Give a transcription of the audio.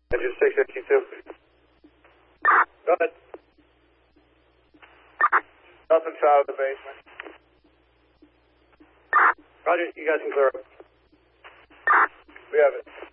Engine 652. Go ahead. Nothing foul in the basement. Roger, you guys can clear up. We have it.